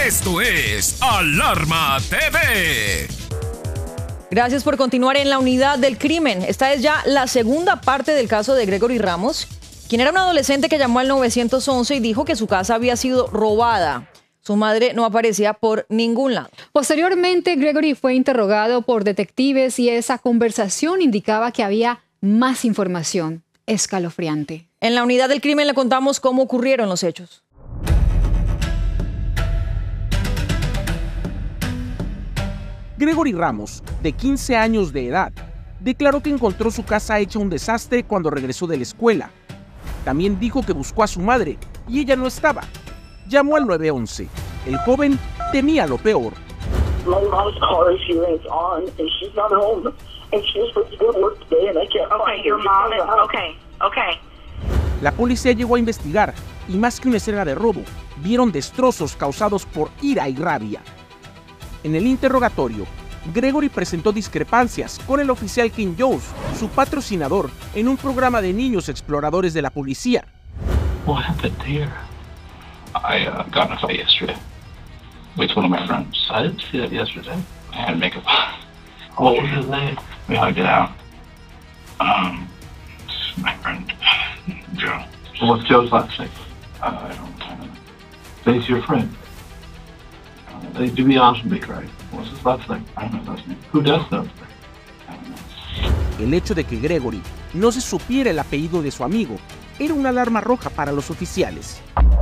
Esto es Alarma TV. Gracias por continuar en la unidad del crimen. Esta es ya la segunda parte del caso de Gregory Ramos, quien era un adolescente que llamó al 911 y dijo que su casa había sido robada. Su madre no aparecía por ningún lado. Posteriormente, Gregory fue interrogado por detectives y esa conversación indicaba que había más información escalofriante. En la unidad del crimen le contamos cómo ocurrieron los hechos. Gregory Ramos, de 15 años de edad, declaró que encontró su casa hecha un desastre cuando regresó de la escuela. También dijo que buscó a su madre y ella no estaba. Llamó al 911. El joven temía lo peor. La policía llegó a investigar y más que una escena de robo, vieron destrozos causados por ira y rabia. En el interrogatorio, Gregory presentó discrepancias con el oficial King Jones, su patrocinador en un programa de niños exploradores de la policía. What happened here? I got in a fight yesterday with one of my friends. I didn't see that yesterday. I had makeup on. What was his name? We hugged it out. My friend, Joe. What's Joe's last name? I don't know. So he's your friend? To be honest with me, Craig, what's his last name? I don't know his last name. Who does know? I don't know. El hecho de que Gregory no se supiera el apellido de su amigo era una alarma roja para los oficiales.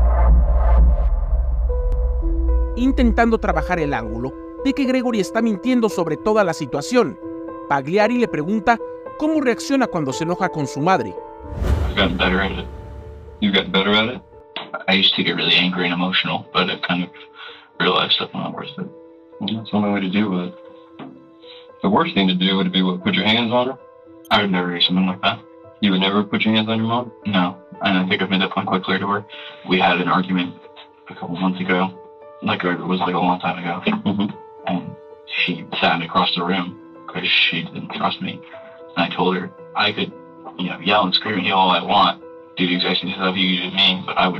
Intentando trabajar el ángulo de que Gregory está mintiendo sobre toda la situación, Pagliari le pregunta cómo reacciona cuando se enoja con su madre. I've gotten better at it. You've gotten better at it? I used to get really angry and emotional, but I've kind of realized that's not worth it. Well, that's the only way to deal with it. The worst thing to do would be what, put your hands on her? I would never do something like that. You would never put your hands on your mom? No. And I think I've made that point quite clear to her. We had an argument a couple months ago. It was like a long time ago. And she sat across the room because she didn't trust me. And I told her I could, yell and scream and yell all I want, do the exact same stuff you do to me, but I'd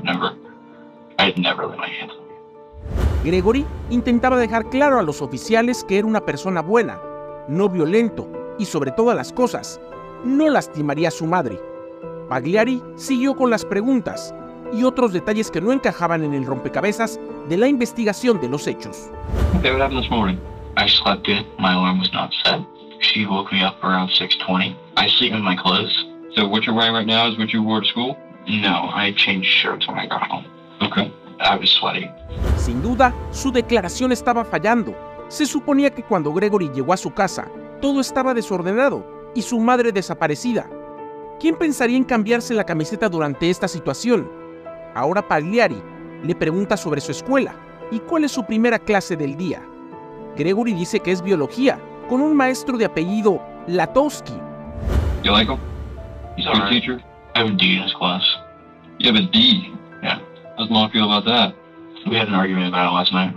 never lay my hands on you. Gregory intentaba dejar claro a los oficiales que era una persona buena, no violento y sobre todas las cosas, no lastimaría a su madre. Pagliari siguió con las preguntas y otros detalles que no encajaban en el rompecabezas de la investigación de los hechos. Okay, what happened this morning? I slept good. My alarm was not set. She woke me up around 6:20. I sleep in my clothes. So what you're wearing right now is what you wore to school? No, I changed shirts when I got home. Okay. I was sweaty. Sin duda, su declaración estaba fallando. Se suponía que cuando Gregory llegó a su casa, todo estaba desordenado y su madre desaparecida. ¿Quién pensaría en cambiarse la camiseta durante esta situación? Ahora Pagliari le pregunta sobre su escuela y cuál es su primera clase del día. Gregory dice que es biología, con un maestro de apellido Latowski. You like him? He's a good teacher. I have a D in his class. You have a D? Yeah. How's mom feel about that? We had an argument about it last night.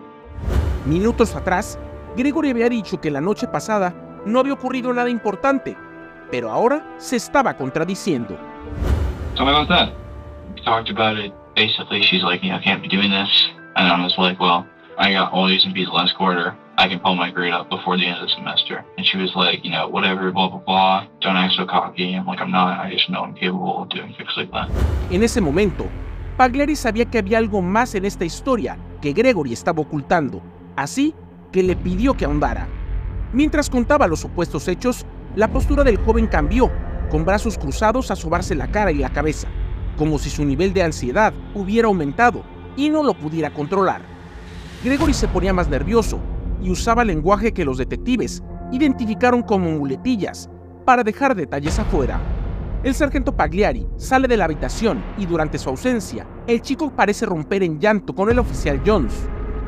Minutos atrás, Gregory había dicho que la noche pasada no había ocurrido nada importante, pero ahora se estaba contradiciendo. Tell me about that. We talked about it. Basically, she's like, I can't be doing this. And I was like, well, I got all A's and B's last quarter. I can pull my grade up before the end of the semester. And she was like, whatever, blah, blah, blah. Don't act so cocky. I'm like, I'm not. I just know I'm capable of doing things like that. En ese momento, Pagliari sabía que había algo más en esta historia que Gregory estaba ocultando, así que le pidió que ahondara. Mientras contaba los supuestos hechos, la postura del joven cambió, con brazos cruzados a sobarse la cara y la cabeza, como si su nivel de ansiedad hubiera aumentado y no lo pudiera controlar. Gregory se ponía más nervioso y usaba lenguaje que los detectives identificaron como muletillas para dejar detalles afuera. El sargento Pagliari sale de la habitación y durante su ausencia, el chico parece romper en llanto con el oficial Jones.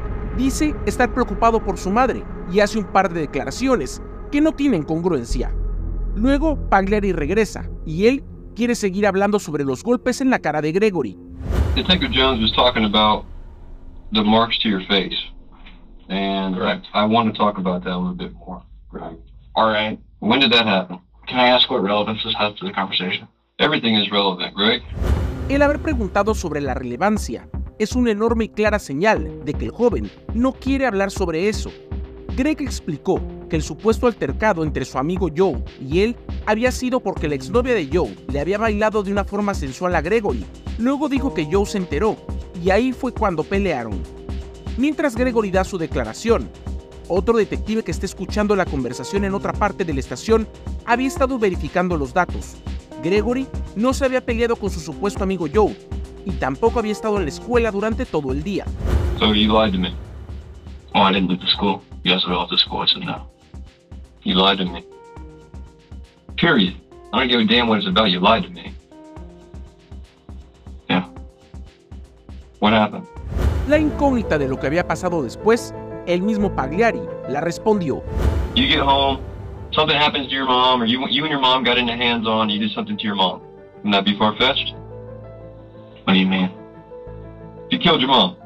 Dice estar preocupado por su madre y hace un par de declaraciones que no tienen congruencia. Luego Pagliari regresa y él quiere seguir hablando sobre los golpes en la cara de Gregory. Detective Jones was talking about the marks to your face, and I want to talk about that a little bit more. Right. All right. When did that happen? Can I ask what relevance this has to the conversation? Everything is relevant, Greg. El haber preguntado sobre la relevancia es una enorme y clara señal de que el joven no quiere hablar sobre eso. Greg explicó que el supuesto altercado entre su amigo Joe y él había sido porque la exnovia de Joe le había bailado de una forma sensual a Gregory. Luego dijo que Joe se enteró y ahí fue cuando pelearon. Mientras Gregory da su declaración, otro detective que está escuchando la conversación en otra parte de la estación había estado verificando los datos. Gregory no se había peleado con su supuesto amigo Joe y tampoco había estado en la escuela durante todo el día. So you lied to me. Oh, I didn't leave the school. You asked me about the school. I said no. You lied to me. Period. I don't give a damn what it's about. You lied to me. Yeah. What happened? La incógnita de lo que había pasado después, el mismo Pagliari la respondió. You get home, something happens to your mom, or you and your mom got into hands-on, you did something to your mom. Wouldn't that be far-fetched? What do you mean? You killed your mom.